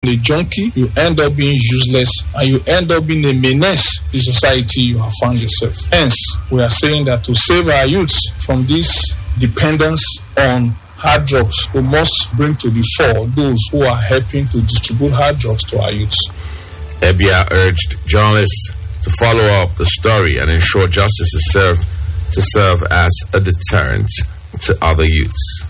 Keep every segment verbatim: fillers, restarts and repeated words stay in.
a junkie, you end up being useless, and you end up being a menace to the society you have found yourself. Hence, we are saying that to save our youths from this dependence on hard drugs, we must bring to the fore those who are helping to distribute hard drugs to our youths. Ebia urged journalists to follow up the story and ensure justice is served to serve as a deterrent to other youths.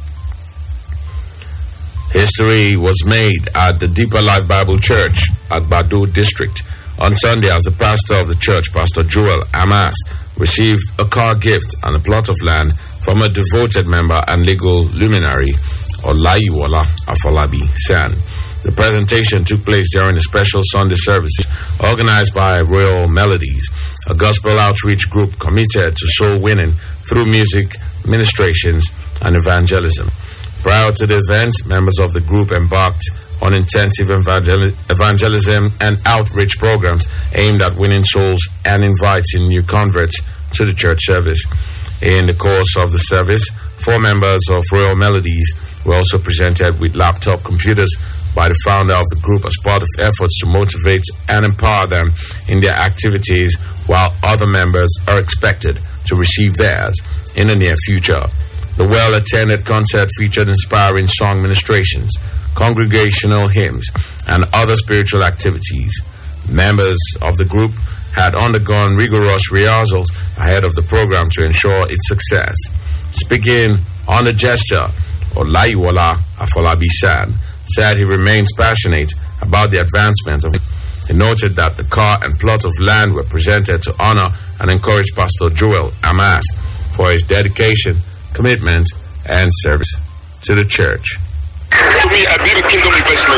History was made at the Deeper Life Bible Church at Bado District on Sunday as the pastor of the church, Pastor Joel Amas, received a car gift and a plot of land from a devoted member and legal luminary, Olayiwola Afolabi San. The presentation took place during a special Sunday service organized by Royal Melodies, a gospel outreach group committed to soul winning through music, ministrations, and evangelism. Prior to the event, members of the group embarked on intensive evangel- evangelism and outreach programs aimed at winning souls and inviting new converts to the church service. In the course of the service, four members of Royal Melodies were also presented with laptop computers by the founder of the group as part of efforts to motivate and empower them in their activities, while other members are expected to receive theirs in the near future. The well-attended concert featured inspiring song ministrations, congregational hymns, and other spiritual activities. Members of the group had undergone rigorous rehearsals ahead of the program to ensure its success. Speaking on the gesture, Olayiwola Afolabi San said he remains passionate about the advancement of it. He noted that the car and plot of land were presented to honor and encourage Pastor Joel Amas for his dedication, commitment, and service to the church. To me, I believe in kingdom investment.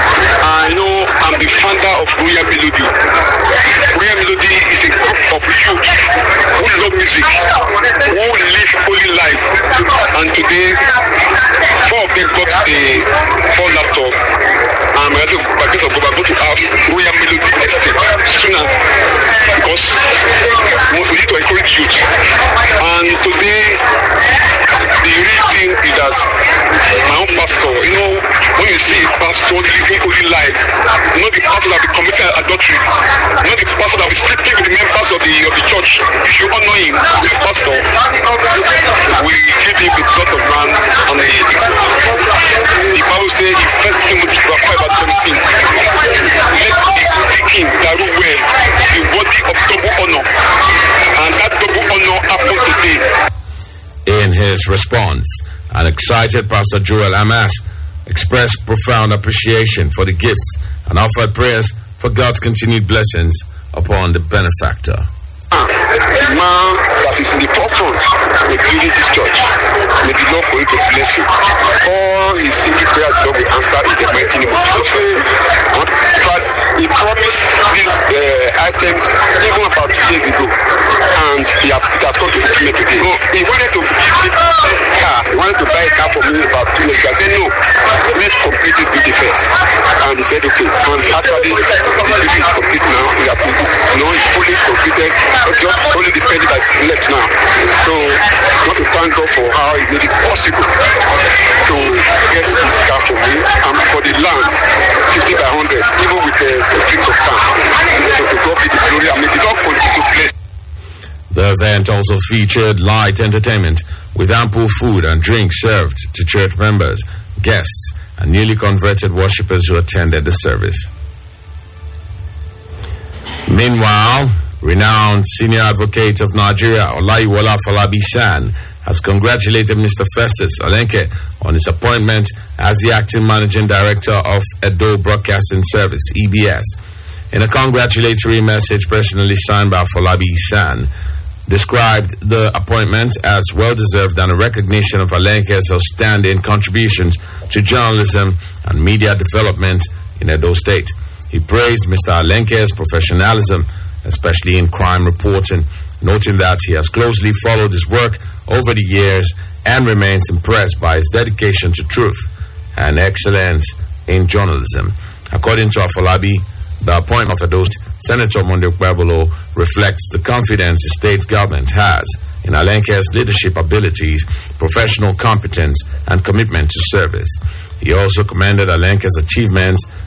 I know I'm the founder of Royal Melody. Royal Melody is a group of youth who love music, who live holy life. And today, four of them got a four laptop. And I think by case of God, I'm going to have Royal Melody Estate soon as, because we need to encourage youth. And today, the real thing is that my own pastor, you know, when you see a pastor living holy life, not the pastor that will be committing adultery, not the pastor that will be sleeping with the members of the of the church. If you honor him, the pastor, we give him the plot of land on the the Bible says in First Timothy five verse seventeen, let the king that rule well be worthy of double honor, and that double honor happened today. In his response, an excited Pastor Joel Amas expressed profound appreciation for the gifts and offered prayers for God's continued blessings upon the benefactor. The man that is in the forefront of building this church, may the Lord for you to bless him. All his simple prayers, God will answer in the mighty name of Jesus. But he promised these uh, items even about two years ago, and he has come to fulfill it today. So he wanted to give me this car. He wanted to buy a car for me about two years ago. I said, no, let's complete this building first. And he said, okay. And actually, the building is complete now. We have to, you know, it's fully completed. Just only the penny that's left now. So I want to thank God for how he made it possible to get this car for me and for the land, fifty by one hundred, even with the, the bricks of sand. So to God be the glory and may the Lord continue to bless. The event also featured light entertainment with ample food and drink served to church members, guests, and newly converted worshippers who attended the service. Meanwhile, renowned senior advocate of Nigeria, Olayiwola Afolabi San, has congratulated Mister Festus Alenke on his appointment as the acting managing director of Edo Broadcasting Service, E B S. In a congratulatory message personally signed by Afolabi San, described the appointment as well-deserved and a recognition of Alenke's outstanding contributions to journalism and media development in Edo State. He praised Mister Alenke's professionalism, especially in crime reporting, noting that he has closely followed his work over the years and remains impressed by his dedication to truth and excellence in journalism. According to Afolabi, the appointment of Edo Senator Monday Okpebholo reflects the confidence the state government has in Alenke's leadership abilities, professional competence, and commitment to service. He also commended Alenke's achievements